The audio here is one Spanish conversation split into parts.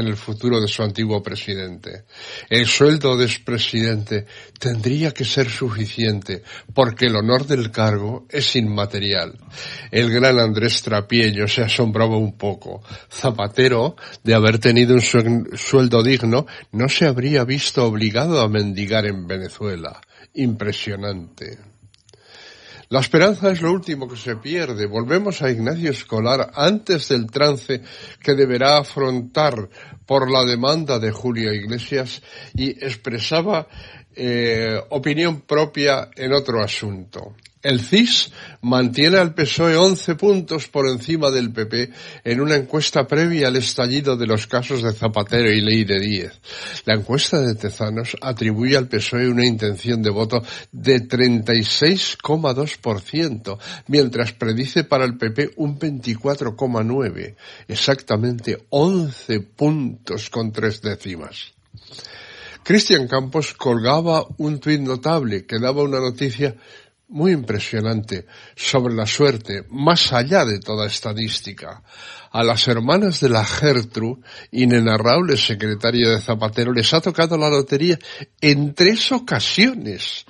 en el futuro de su antiguo presidente. El sueldo de expresidente tendría que ser suficiente, porque el honor del cargo es inmaterial. El gran Andrés Trapieño se asombraba un poco. Zapatero, de haber tenido un sueldo digno, no se habría visto obligado a mendigar en Venezuela. Impresionante. La esperanza es lo último que se pierde. Volvemos a Ignacio Escolar antes del trance que deberá afrontar por la demanda de Julio Iglesias y expresaba opinión propia en otro asunto. El CIS mantiene al PSOE 11 puntos por encima del PP en una encuesta previa al estallido de los casos de Zapatero y Ley de Díez. La encuesta de Tezanos atribuye al PSOE una intención de voto de 36,2%, mientras predice para el PP un 24,9%, exactamente 11 puntos con 3 décimas. Cristian Campos colgaba un tuit notable que daba una noticia muy impresionante sobre la suerte, más allá de toda estadística. A las hermanas de la Gertrude, inenarrable secretaria de Zapatero, les ha tocado la lotería en 3 ocasiones.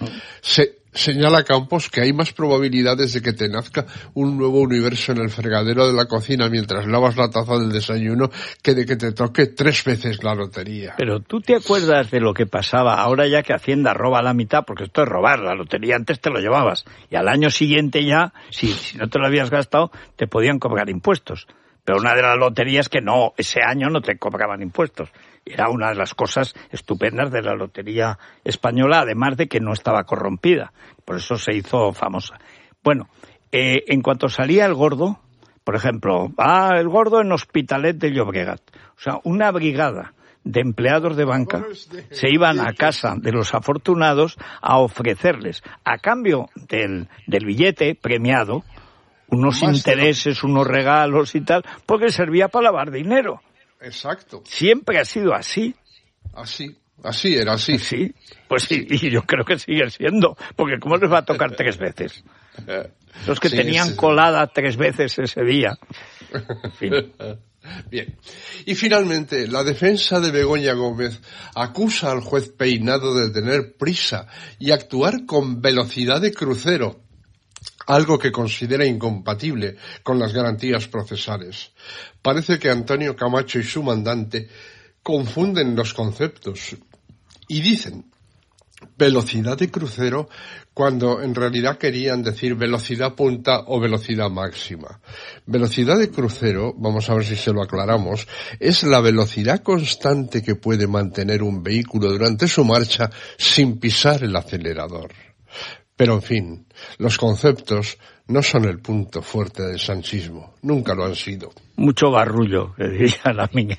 Señala Campos que hay más probabilidades de que te nazca un nuevo universo en el fregadero de la cocina mientras lavas la taza del desayuno que de que te toque 3 veces la lotería. Pero ¿tú te acuerdas de lo que pasaba ahora ya que Hacienda roba la mitad? Porque esto es robar, la lotería antes te lo llevabas y al año siguiente ya, si no te lo habías gastado, te podían cobrar impuestos. Pero una de las loterías que no, ese año no te cobraban impuestos. Era una de las cosas estupendas de la lotería española, además de que no estaba corrompida. Por eso se hizo famosa. Bueno, en cuanto salía el Gordo, por ejemplo, el Gordo en Hospitalet de Llobregat. O sea, una brigada de empleados de banca se iban a casa de los afortunados a ofrecerles, a cambio del billete premiado, unos intereses, unos regalos y tal, porque servía para lavar dinero. Exacto. Siempre ha sido así. Así era. Sí, pues sí, y yo creo que sigue siendo, porque ¿cómo les va a tocar 3 veces? Los que tenían colada 3 veces ese día. En fin. Bien. Y finalmente, la defensa de Begoña Gómez acusa al juez Peinado de tener prisa y actuar con velocidad de crucero, algo que considera incompatible con las garantías procesales. Parece que Antonio Camacho y su mandante confunden los conceptos y dicen velocidad de crucero cuando en realidad querían decir velocidad punta o velocidad máxima. Velocidad de crucero, vamos a ver si se lo aclaramos, es la velocidad constante que puede mantener un vehículo durante su marcha sin pisar el acelerador. Pero, en fin, los conceptos no son el punto fuerte del sanchismo. Nunca lo han sido. Mucho barrullo, que diría la Mínguez.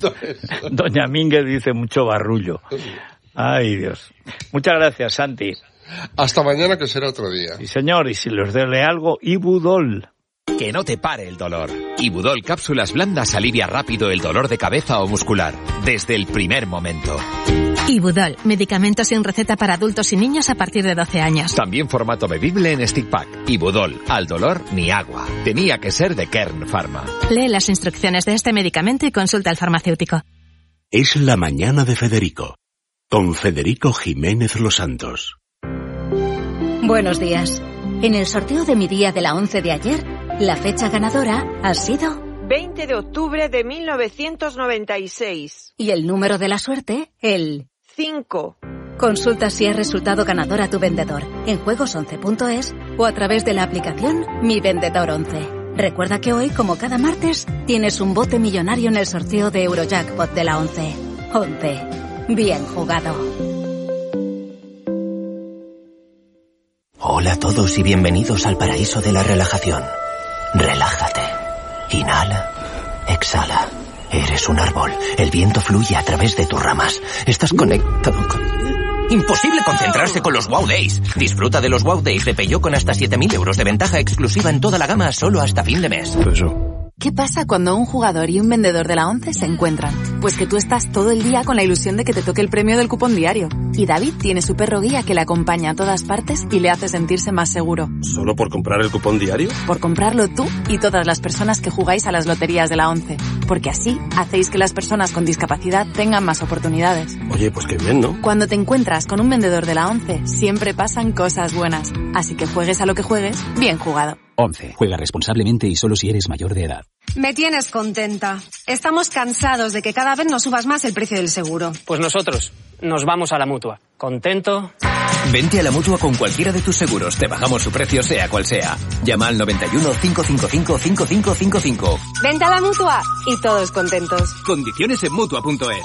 Doña Mínguez dice mucho barrullo. Ay, Dios. Muchas gracias, Santi. Hasta mañana, que será otro día. Sí, señor. Y si les duele algo, Ibudol. Que no te pare el dolor. Ibudol cápsulas blandas alivia rápido el dolor de cabeza o muscular, desde el primer momento. Ibudol, medicamento sin receta para adultos y niños a partir de 12 años. También formato bebible en stick pack. Ibudol, al dolor ni agua. Tenía que ser de Kern Pharma. Lee las instrucciones de este medicamento y consulta al farmacéutico. Es la mañana de Federico, con Federico Jiménez Los Santos. Buenos días. En el sorteo de mi día de la 11 de ayer, la fecha ganadora ha sido 20 de octubre de 1996. Y el número de la suerte, el 5. Consulta si has resultado ganador a tu vendedor en juegos11.es o a través de la aplicación Mi Vendedor 11. Recuerda que hoy, como cada martes, tienes un bote millonario en el sorteo de Eurojackpot de la 11. 11. Bien jugado. Hola a todos y bienvenidos al paraíso de la relajación. Relájate. Inhala. Exhala. Eres un árbol. El viento fluye a través de tus ramas. Estás conectado con... Imposible concentrarse con los Wow Days. Disfruta de los Wow Days de Peugeot con hasta 7.000 euros de ventaja exclusiva en toda la gama solo hasta fin de mes. ¿Qué pasa cuando un jugador y un vendedor de la 11 se encuentran? Pues que tú estás todo el día con la ilusión de que te toque el premio del cupón diario. Y David tiene su perro guía que le acompaña a todas partes y le hace sentirse más seguro. ¿Solo por comprar el cupón diario? Por comprarlo tú y todas las personas que jugáis a las loterías de la 11. porque así hacéis que las personas con discapacidad tengan más oportunidades. Oye, pues qué bien, ¿no? Cuando te encuentras con un vendedor de la ONCE, siempre pasan cosas buenas. Así que juegues a lo que juegues, bien jugado. ONCE. Juega responsablemente y solo si eres mayor de edad. Me tienes contenta. Estamos cansados de que cada vez nos subas más el precio del seguro. Pues nosotros nos vamos a la Mutua. ¿Contento? Vente a la Mutua con cualquiera de tus seguros. Te bajamos su precio sea cual sea. Llama al 91 555 5555. Vente a la Mutua y todos contentos. Condiciones en Mutua.es.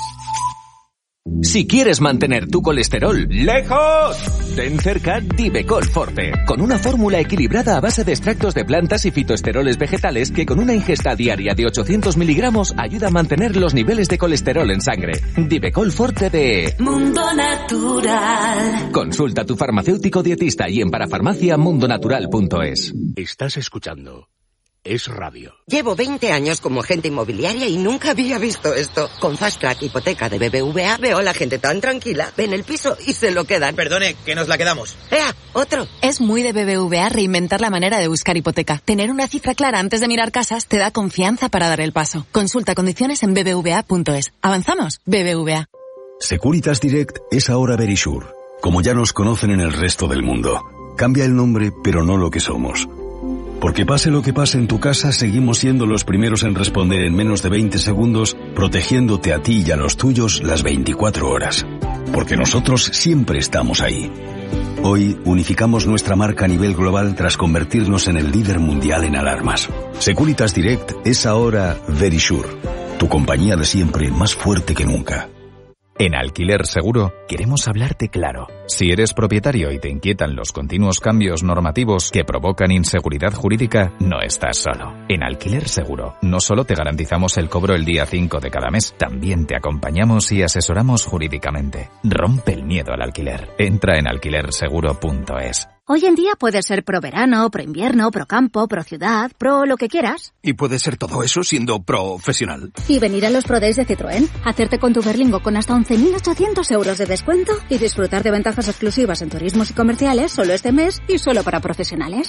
Si quieres mantener tu colesterol lejos, ten cerca Divecol Forte, con una fórmula equilibrada a base de extractos de plantas y fitoesteroles vegetales que con una ingesta diaria de 800 miligramos ayuda a mantener los niveles de colesterol en sangre. Divecol Forte de Mundo Natural. Consulta a tu farmacéutico dietista y en parafarmacia mundonatural.es. Estás escuchando Es Radio. Llevo 20 años como agente inmobiliaria y nunca había visto esto. Con Fast Track Hipoteca de BBVA veo a la gente tan tranquila. Ven el piso y se lo quedan. Perdone, que nos la quedamos. ¡Ea! ¡Otro! Es muy de BBVA reinventar la manera de buscar hipoteca. Tener una cifra clara antes de mirar casas te da confianza para dar el paso. Consulta condiciones en bbva.es. ¿Avanzamos? BBVA. Securitas Direct es ahora Verisure, como ya nos conocen en el resto del mundo. Cambia el nombre, pero no lo que somos. Porque pase lo que pase en tu casa, seguimos siendo los primeros en responder en menos de 20 segundos, protegiéndote a ti y a los tuyos las 24 horas. Porque nosotros siempre estamos ahí. Hoy unificamos nuestra marca a nivel global tras convertirnos en el líder mundial en alarmas. Securitas Direct es ahora Verisure, tu compañía de siempre más fuerte que nunca. En Alquiler Seguro queremos hablarte claro. Si eres propietario y te inquietan los continuos cambios normativos que provocan inseguridad jurídica, no estás solo. En Alquiler Seguro no solo te garantizamos el cobro el día 5 de cada mes, también te acompañamos y asesoramos jurídicamente. Rompe el miedo al alquiler. Entra en alquilerseguro.es. Hoy en día puedes ser pro verano, pro invierno, pro campo, pro ciudad, pro lo que quieras. Y puede ser todo eso siendo profesional. Y venir a los Pro Days de Citroën, hacerte con tu Berlingo con hasta 11.800 euros de descuento y disfrutar de ventajas exclusivas en turismos y comerciales solo este mes y solo para profesionales.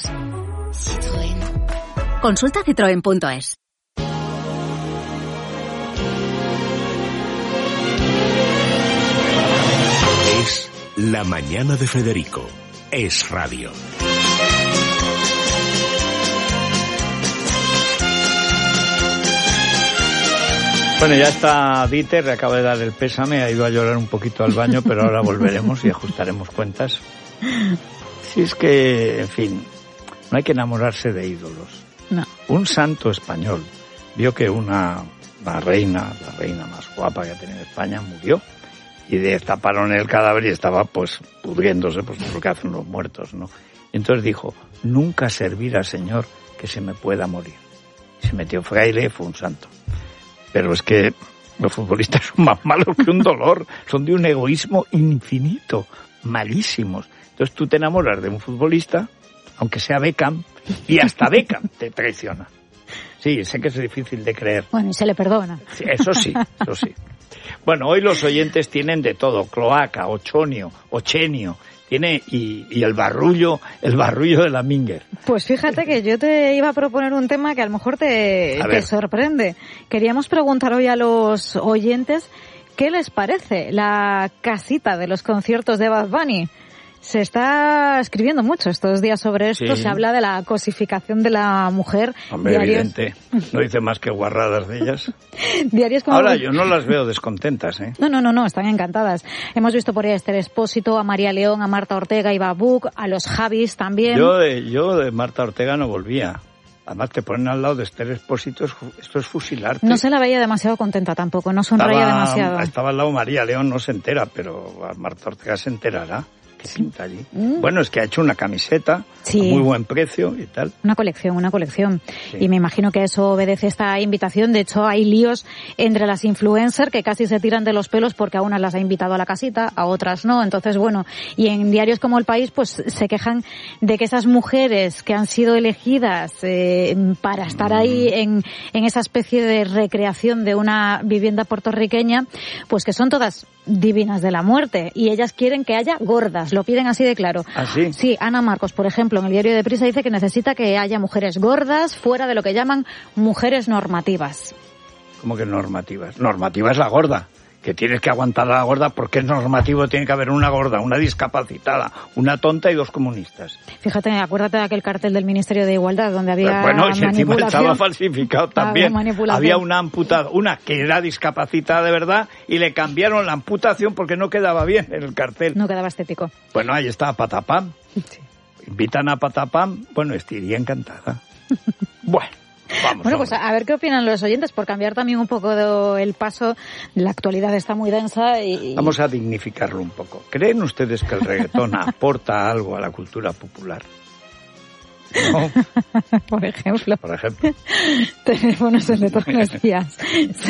Citroën. Consulta citroen.es. Es La Mañana de Federico. Es Radio. Bueno, ya está Dieter, le acaba de dar el pésame, ha ido a llorar un poquito al baño, pero ahora volveremos y ajustaremos cuentas. Si es que, en fin, no hay que enamorarse de ídolos. No. Un santo español vio que la reina más guapa que ha tenido España, murió. Y destaparon el cadáver y estaba, pues, pudriéndose, pues, lo que hacen los muertos, ¿no? Y entonces dijo, nunca servirá, Señor, que se me pueda morir. Se metió fraile, fue un santo. Pero es que los futbolistas son más malos que un dolor, son de un egoísmo infinito, malísimos. Entonces tú te enamoras de un futbolista, aunque sea Beckham, y hasta Beckham te traiciona. Sí, sé que es difícil de creer. Bueno, y se le perdona. Sí, eso sí, eso sí. Bueno, hoy los oyentes tienen de todo, cloaca, ochenio, tiene y el barrullo de la Minger. Pues fíjate que yo te iba a proponer un tema que a lo mejor te sorprende. Queríamos preguntar hoy a los oyentes qué les parece la casita de los conciertos de Bad Bunny. Se está escribiendo mucho estos días sobre esto, sí. Se habla de la cosificación de la mujer. Hombre, evidente, no dice más que guarradas de ellas. Diarios como... Ahora yo no las veo descontentas, ¿eh? No, están encantadas. Hemos visto por ahí a Esther Expósito, a María León, a Marta Ortega y Babuc, a los Javis también. Yo de Marta Ortega no volvía. Además te ponen al lado de Esther Expósito, esto es fusilarte. No se la veía demasiado contenta tampoco, no sonreía demasiado. Estaba al lado María León, no se entera, pero Marta Ortega se enterará. ¿Qué pinta allí? Bueno, es que ha hecho una camiseta a muy buen precio y tal. Una colección. Sí. Y me imagino que eso obedece a esta invitación. De hecho, hay líos entre las influencers que casi se tiran de los pelos porque a unas las ha invitado a la casita, a otras no. Entonces, bueno, y en diarios como El País, pues se quejan de que esas mujeres que han sido elegidas para estar ahí en esa especie de recreación de una vivienda puertorriqueña, pues que son todas divinas de la muerte y ellas quieren que haya gordas, lo piden así de claro. ¿Ah, sí? Sí, Ana Marcos, por ejemplo, en el diario de Prisa dice que necesita que haya mujeres gordas fuera de lo que llaman mujeres normativas. ¿Cómo que normativas? Normativa es la gorda, que tienes que aguantar a la gorda porque es normativo, tiene que haber una gorda, una discapacitada, una tonta y 2 comunistas. Fíjate, acuérdate de aquel cartel del Ministerio de Igualdad donde había y encima estaba falsificado también. Había una amputada, una que era discapacitada de verdad y le cambiaron la amputación porque no quedaba bien en el cartel. No quedaba estético. Bueno, ahí está Patapam. Sí. Invitan a Patapam, bueno, estaría encantada. Bueno. Bueno, pues a ver qué opinan los oyentes, por cambiar también un poco el paso. La actualidad está muy densa y... Vamos a dignificarlo un poco. ¿Creen ustedes que el reggaetón aporta algo a la cultura popular? ¿No? Por ejemplo. Teléfonos de todos los días.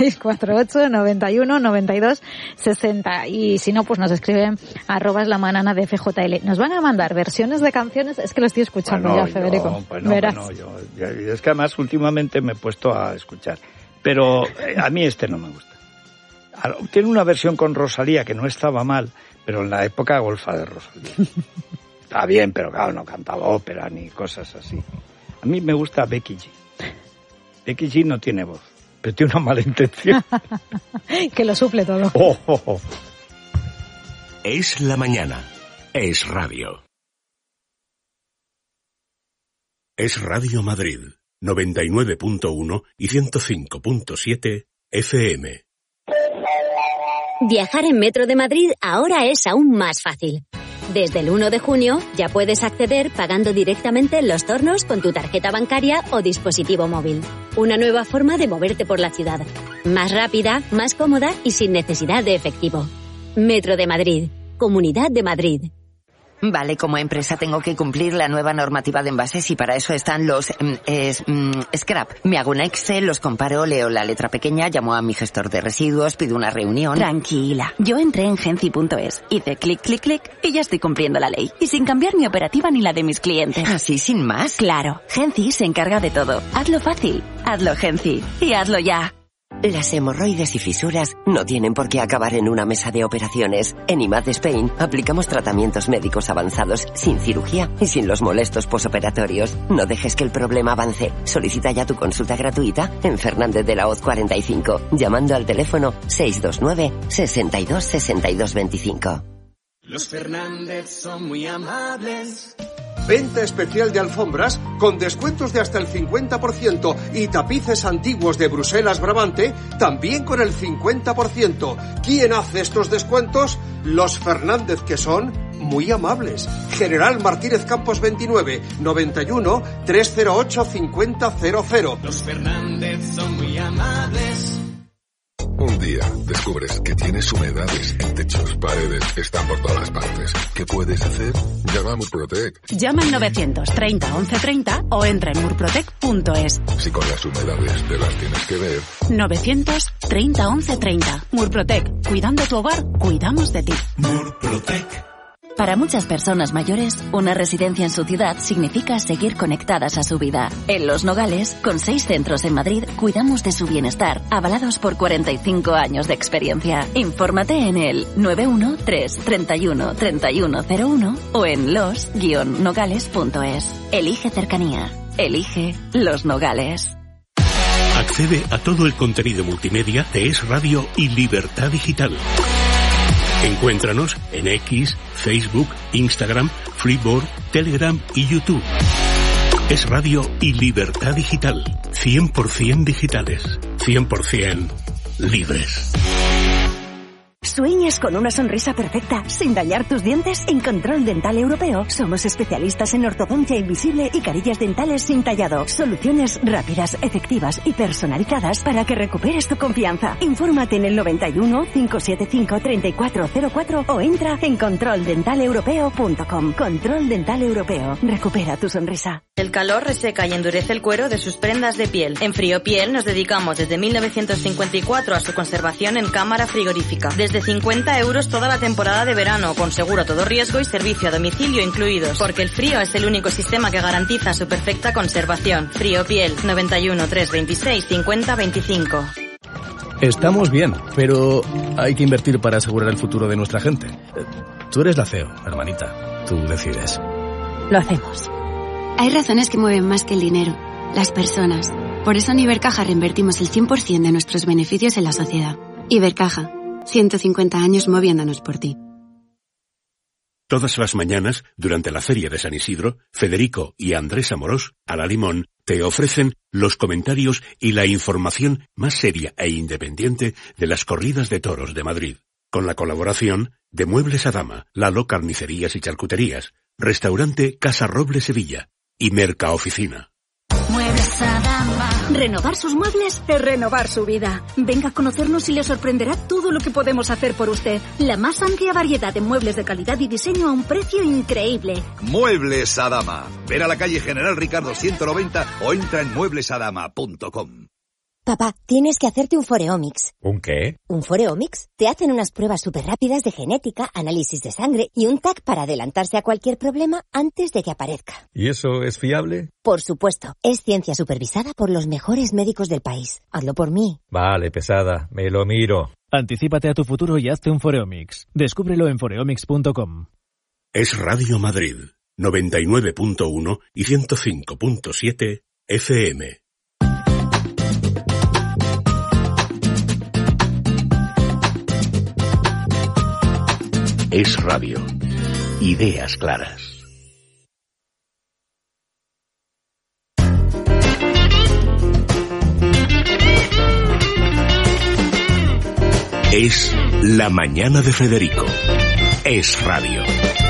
648-91-92-60. Y si no, pues nos escriben @lamanana de FJL. Nos van a mandar versiones de canciones. Es que lo estoy escuchando ya, Federico. Verás. Es que además últimamente me he puesto a escuchar. Pero a mí no me gusta. Tiene una versión con Rosalía que no estaba mal, pero en la época golfa de Rosalía. Está bien, pero claro, no cantaba ópera ni cosas así. A mí me gusta Becky G. Becky G no tiene voz, pero tiene una mala intención. Que lo suple todo. Es la mañana. Es radio. Es Radio Madrid, 99.1 y 105.7 FM. Viajar en Metro de Madrid ahora es aún más fácil. Desde el 1 de junio ya puedes acceder pagando directamente en los tornos con tu tarjeta bancaria o dispositivo móvil. Una nueva forma de moverte por la ciudad. Más rápida, más cómoda y sin necesidad de efectivo. Metro de Madrid. Comunidad de Madrid. Vale, como empresa tengo que cumplir la nueva normativa de envases y para eso están los scrap. Me hago un Excel, los comparo, leo la letra pequeña, llamo a mi gestor de residuos, pido una reunión. Tranquila, yo entré en Genci.es, hice clic, clic, clic y ya estoy cumpliendo la ley. Y sin cambiar mi operativa ni la de mis clientes. ¿Así sin más? Claro, Genci se encarga de todo. Hazlo fácil, hazlo Genci y hazlo ya. Las hemorroides y fisuras no tienen por qué acabar en una mesa de operaciones. En IMAD Spain aplicamos tratamientos médicos avanzados, sin cirugía y sin los molestos posoperatorios. No dejes que el problema avance. Solicita ya tu consulta gratuita en Fernández de la Hoz 45, llamando al teléfono 629 62 62 25. Los Fernández son muy amables. Venta especial de alfombras con descuentos de hasta el 50% y tapices antiguos de Bruselas Brabante también con el 50%. ¿Quién hace estos descuentos? Los Fernández, que son muy amables. General Martínez Campos 29, 91 308 5000. Los Fernández son muy amables. Un día descubres que tienes humedades en techos, paredes, están por todas partes. ¿Qué puedes hacer? Llama a Murprotec. Llama al 930 1130 o entra en murprotec.es. Si con las humedades te las tienes que ver. 930 1130. Murprotec. Cuidando tu hogar, cuidamos de ti. Murprotec. Para muchas personas mayores, una residencia en su ciudad significa seguir conectadas a su vida. En Los Nogales, con 6 centros en Madrid, cuidamos de su bienestar, avalados por 45 años de experiencia. Infórmate en el 913 31 3101 o en los-nogales.es. Elige cercanía. Elige Los Nogales. Accede a todo el contenido multimedia de Es Radio y Libertad Digital. Encuéntranos en X, Facebook, Instagram, Freeboard, Telegram y YouTube. Es Radio y Libertad Digital. 100% digitales. 100% libres. ¿Sueñas con una sonrisa perfecta sin dañar tus dientes? En Control Dental Europeo somos especialistas en ortodoncia invisible y carillas dentales sin tallado. Soluciones rápidas, efectivas y personalizadas para que recuperes tu confianza. Infórmate en el 91 575 3404 o entra en controldentaleuropeo.com. Control Dental Europeo. Recupera tu sonrisa. El calor reseca y endurece el cuero de sus prendas de piel. En Friopiel nos dedicamos desde 1954 a su conservación en cámara frigorífica. Desde 50 € toda la temporada de verano, con seguro a todo riesgo y servicio a domicilio incluidos. Porque el frío es el único sistema que garantiza su perfecta conservación. Friopiel, 91 326 50 25. Estamos bien, pero hay que invertir para asegurar el futuro de nuestra gente. Tú eres la CEO, hermanita. Tú decides. Lo hacemos. Hay razones que mueven más que el dinero. Las personas. Por eso en Ibercaja reinvertimos el 100% de nuestros beneficios en la sociedad. Ibercaja, 150 años moviéndonos por ti. Todas las mañanas, durante la Feria de San Isidro, Federico y Andrés Amorós, a la Limón, te ofrecen los comentarios y la información más seria e independiente de las corridas de toros de Madrid. Con la colaboración de Muebles Adama, Lalo Carnicerías y Charcuterías, Restaurante Casa Roble Sevilla y Mercaoficina. Muebles Adama. Renovar sus muebles es renovar su vida. Venga a conocernos y le sorprenderá todo lo que podemos hacer por usted. La más amplia variedad de muebles de calidad y diseño a un precio increíble. Muebles Adama. Ven a la calle General Ricardo 190 o entra en mueblesadama.com. Papá, tienes que hacerte un Foreomics. ¿Un qué? ¿Un Foreomics? Te hacen unas pruebas súper rápidas de genética, análisis de sangre y un TAC para adelantarse a cualquier problema antes de que aparezca. ¿Y eso es fiable? Por supuesto. Es ciencia supervisada por los mejores médicos del país. Hazlo por mí. Vale, pesada. Me lo miro. Anticípate a tu futuro y hazte un Foreomics. Descúbrelo en foreomics.com. Es Radio Madrid, 99.1 y 105.7 FM. Es radio. Ideas claras. Es la mañana de Federico. Es radio.